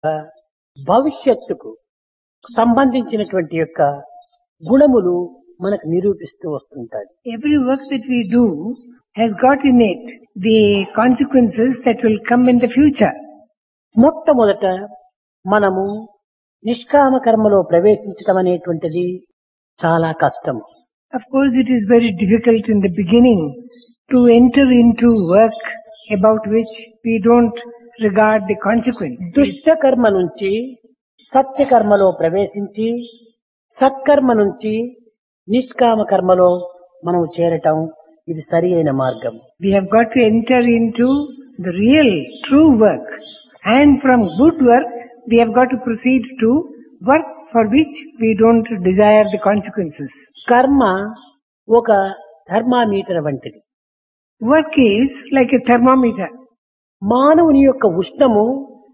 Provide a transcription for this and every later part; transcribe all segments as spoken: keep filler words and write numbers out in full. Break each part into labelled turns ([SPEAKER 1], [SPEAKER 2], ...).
[SPEAKER 1] భవిష్యత్తుకు సంబంధించినటువంటి యొక్క గుణములు మనకు నిరూపిస్తూ వస్తుంటాయి.
[SPEAKER 2] Every work that we do has got in it the consequences that will come in the future.
[SPEAKER 1] మొట్టమొదట మనము నిష్కామ కర్మలో ప్రవేశించడం అనేటువంటిది చాలా కష్టం.
[SPEAKER 2] Of course, it is very difficult in the beginning to enter into work about which we don't regard the consequence.
[SPEAKER 1] దుష్ట కర్మ నుంచి సత్య కర్మలో ప్రవేశించి సత్కర్మ నుంచి నిష్కామ కర్మలో మనం చేరటం ఇది సరి అయిన మార్గం.
[SPEAKER 2] We have got to enter into the real, true work. And from good work, we have got to proceed to work for which we don't desire the consequences.
[SPEAKER 1] కర్మ ఒక థర్మామీటర్ వంటిది.
[SPEAKER 2] Work is like a thermometer.
[SPEAKER 1] మానవుని యొక్క ఉష్ణము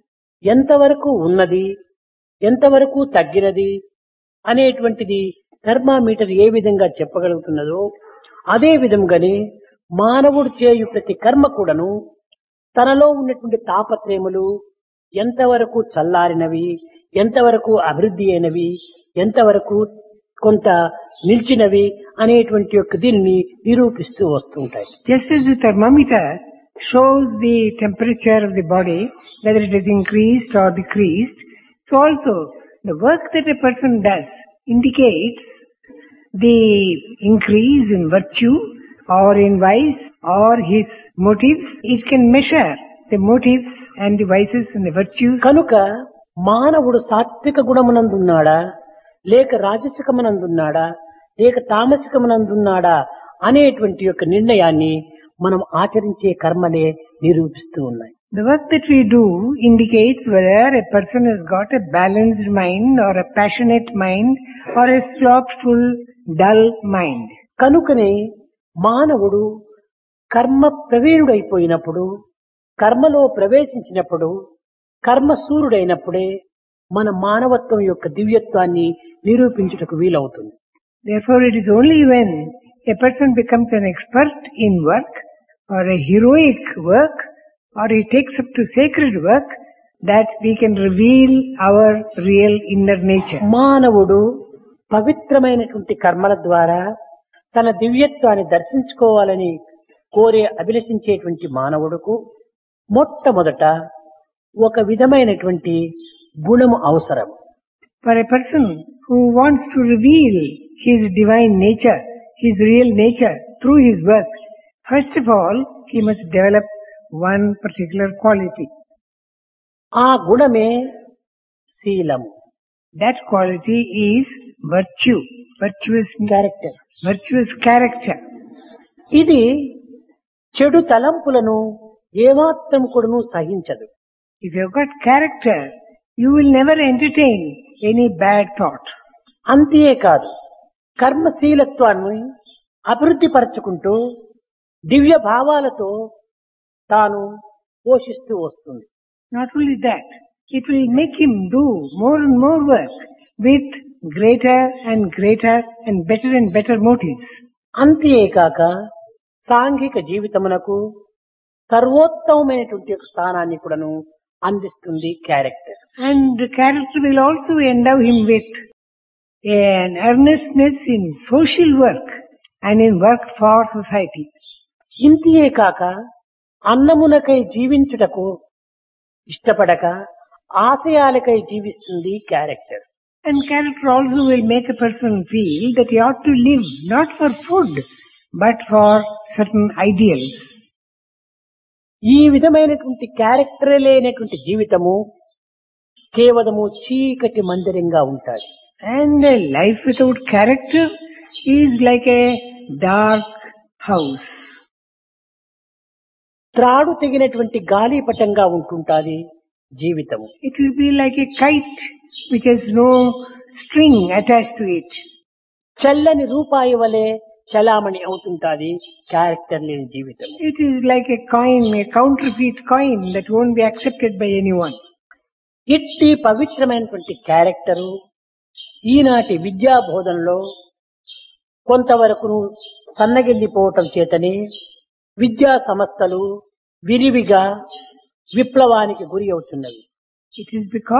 [SPEAKER 1] ఎంతవరకు ఉన్నది, ఎంతవరకు తగ్గినది అనేటువంటిది thermometer ఏ విధంగా చెప్పగలుగుతున్నదో అదే విధంగానే మానవుడు చేయు ప్రతి కర్మ కూడాను తనలో ఉన్నటువంటి తాపత్రయములు ఎంతవరకు చల్లారినవి, ఎంతవరకు అభివృద్ధి అయినవి, ఎంతవరకు కొంత నిలిచినవి అనేటువంటి యొక్క దీనిని నిరూపిస్తూ వస్తుంటాయి.
[SPEAKER 2] Just as the thermometer shows the temperature of the body, whether it has increased or decreased, so also the work that a person does indicates the increase in virtue or in vice or his motives. It can measure the motives and the vices and the virtues.
[SPEAKER 1] కనుక మానవుడు సాత్విక గుణమునందున్నాడా లేక రాజసికమునందున్నాడా లేక తామసికమునందున్నాడా అనేటువంటి యొక్క నిర్ణయాన్ని మనం ఆచరించే కర్మలే నిరూపిస్తూ ఉన్నాయి.
[SPEAKER 2] The work that we do indicates whether a person has got a balanced mind or a passionate mind or a slothful, dull mind.
[SPEAKER 1] కనుకనే మానవుడు కర్మ ప్రవీణుడైపోయినప్పుడు, కర్మలో ప్రవేశించినప్పుడు, కర్మసూరుడైనప్పుడే మన మానవత్వం యొక్క దివ్యత్వాన్ని నిరూపించుటకు వీలవుతుంది.
[SPEAKER 2] Therefore, it is only when a person becomes an expert in work or a heroic work or he takes up to sacred work that we can reveal our real inner nature.
[SPEAKER 1] మానవుడు పవిత్రమైనటువంటి కర్మల ద్వారా తన దివ్యత్వాన్ని దర్శించుకోవాలని కోరే అభిలషించేటువంటి మానవుడుకు మొట్టమొదట ఒక విధమైనటువంటి గుణము అవసరం.
[SPEAKER 2] For a person who wants to reveal his divine nature, his real nature through his work, first of all, he must develop one particular quality.
[SPEAKER 1] ఆ గుణమే శీలము.
[SPEAKER 2] That quality is virtue, virtuous
[SPEAKER 1] character.
[SPEAKER 2] virtuous character.
[SPEAKER 1] ఇది చెడు తలంపులను ఏమాత్రం కూడాను సహించదు.
[SPEAKER 2] If you've got character, you will never entertain any bad thought.
[SPEAKER 1] అంతేకాదు కర్మశీలత్వాన్ని అభివృద్ధి పరచుకుంటూ దివ్య భావాలతో తాను పోషిస్తూ వస్తుంది.
[SPEAKER 2] Not only that, it will make him do more and more work with greater and greater and better and better motives.
[SPEAKER 1] అంతేకాక సాంఘిక జీవితమునకు సర్వోత్తమమైనటువంటి ఒక స్థానాన్ని కూడాను అందిస్తుంది character.
[SPEAKER 2] And the character will also endow him with an earnestness in social work and in work for society.
[SPEAKER 1] ఇంతే కాక అన్నమునకై జీవించుటకు ఇష్టపడక ఆశయాలకై జీవిస్తుంది character.
[SPEAKER 2] And character also will make a person feel that he ought to live not for food but for certain ideals.
[SPEAKER 1] ఈ విధమైనటువంటి character లేనటువంటి జీవితము కేవలము చీకటి మందిరంగా ఉంటాయి.
[SPEAKER 2] And a life without character is like a dark house.
[SPEAKER 1] త్రాడు తెగినటువంటి గాలిపటంగా ఉంటుంటాది జీవితము.
[SPEAKER 2] It will be like a kite which has no string attached to it.
[SPEAKER 1] చల్లని రూపాయి వలె చలామణి అవుతుంటాది క్యారెక్టర్ లేని జీవితం.
[SPEAKER 2] It is like a coin, a counterfeit coin that won't be accepted by anyone.
[SPEAKER 1] ఇట్టి పవిత్రమైనటువంటి క్యారెక్టరు ఈనాటి విద్యా బోధనలో కొంతవరకు సన్నగిల్లిపోవటం చేతనే విద్యా సంస్థలు విరివిగా విప్లవానికి గురి అవుతున్నవి.
[SPEAKER 2] It is because